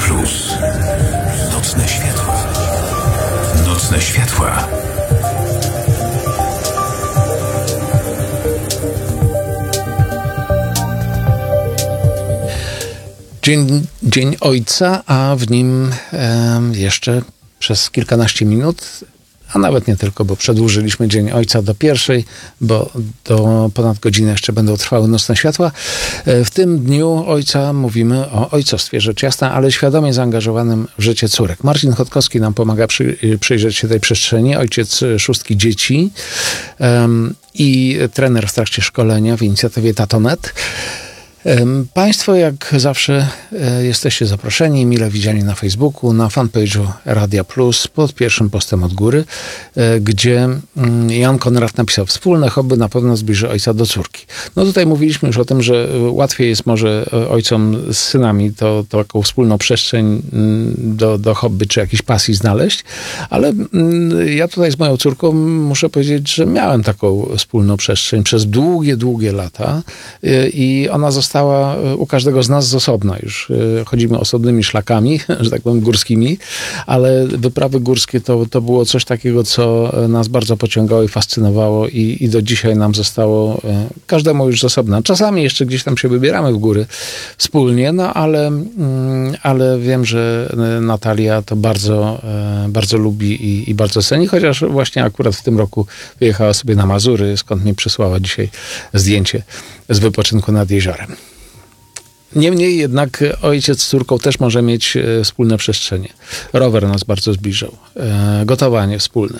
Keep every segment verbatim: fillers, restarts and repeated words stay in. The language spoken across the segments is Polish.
Plus. Nocne światła. Nocne światła. Dzień, dzień Ojca, a w nim e, jeszcze przez kilkanaście minut, a nawet nie tylko, bo przedłużyliśmy Dzień Ojca do pierwszej, bo do ponad godziny jeszcze będą trwały Nocne Światła. E, w tym dniu Ojca mówimy o ojcostwie, rzecz jasna, ale świadomie zaangażowanym w życie córek. Marcin Chodkowski nam pomaga przy, przyjrzeć się tej przestrzeni, ojciec szóstki dzieci e, i trener w trakcie szkolenia w inicjatywie Tatonet. Państwo jak zawsze jesteście zaproszeni, mile widziani na Facebooku, na fanpage'u Radia Plus pod pierwszym postem od góry, gdzie Jan Konrad napisał: wspólne hobby na pewno zbliży ojca do córki. No tutaj mówiliśmy już o tym, że łatwiej jest może ojcom z synami to, to taką wspólną przestrzeń do, do hobby czy jakiejś pasji znaleźć, ale ja tutaj z moją córką muszę powiedzieć, że miałem taką wspólną przestrzeń przez długie, długie lata i ona została u każdego z nas z osobna. Już chodzimy osobnymi szlakami, że tak powiem, górskimi, ale wyprawy górskie to, to było coś takiego, co nas bardzo pociągało i fascynowało i, i do dzisiaj nam zostało każdemu już z osobna. Czasami jeszcze gdzieś tam się wybieramy w góry wspólnie, no ale, ale wiem, że Natalia to bardzo, bardzo lubi i, i bardzo ceni, chociaż właśnie akurat w tym roku wyjechała sobie na Mazury, skąd mi przysłała dzisiaj zdjęcie z wypoczynku nad jeziorem. Niemniej jednak ojciec z córką też może mieć wspólne przestrzenie. Rower nas bardzo zbliżał. Gotowanie wspólne.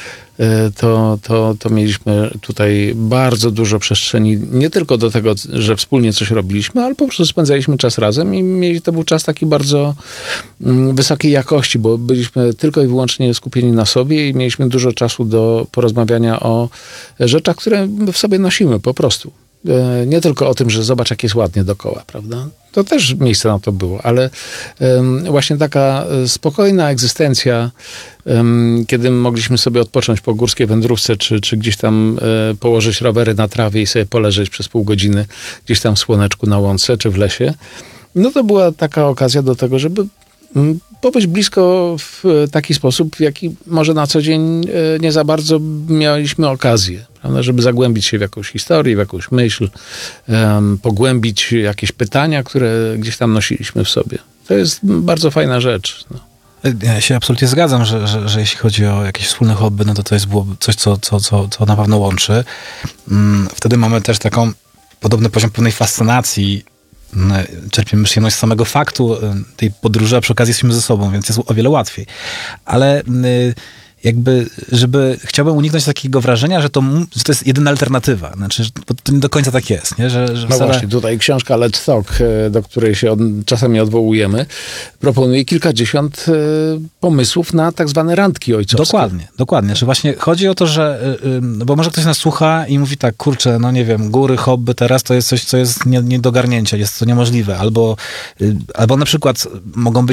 To, to, to mieliśmy tutaj bardzo dużo przestrzeni, nie tylko do tego, że wspólnie coś robiliśmy, ale po prostu spędzaliśmy czas razem i mieli, to był czas taki bardzo wysokiej jakości, bo byliśmy tylko i wyłącznie skupieni na sobie i mieliśmy dużo czasu do porozmawiania o rzeczach, które w sobie nosimy po prostu. Nie tylko o tym, że zobacz, jak jest ładnie dookoła, prawda? To też miejsce na to było, ale um, właśnie taka spokojna egzystencja, um, kiedy mogliśmy sobie odpocząć po górskiej wędrówce, czy, czy gdzieś tam e, położyć rowery na trawie i sobie poleżeć przez pół godziny gdzieś tam w słoneczku na łące, czy w lesie, no to była taka okazja do tego, żeby pobyć blisko w taki sposób, w jaki może na co dzień nie za bardzo mieliśmy okazję, prawda? Żeby zagłębić się w jakąś historię, w jakąś myśl, um, pogłębić jakieś pytania, które gdzieś tam nosiliśmy w sobie. To jest bardzo fajna rzecz. No. Ja się absolutnie zgadzam, że, że, że jeśli chodzi o jakieś wspólne hobby, no to to jest było coś, co, co, co, co na pewno łączy. Wtedy mamy też taką podobny poziom pewnej fascynacji. Czerpiemy przyjemność z samego faktu tej podróży, a przy okazji jesteśmy ze sobą, więc jest o wiele łatwiej. Ale jakby, żeby chciałbym uniknąć takiego wrażenia, że to, że to jest jedyna alternatywa. Znaczy, bo to nie do końca tak jest, nie? Że, że no wcale... właśnie, tutaj książka Let's Talk, do której się od, czasami odwołujemy, proponuje kilkadziesiąt y, pomysłów na tak zwane randki ojcowskie. Dokładnie, dokładnie. Czy właśnie chodzi o to, że, y, y, bo może ktoś nas słucha i mówi tak, kurczę, no nie wiem, góry, hobby teraz to jest coś, co jest nie, nie do garnięcia, jest to niemożliwe. Albo, y, albo na przykład mogą być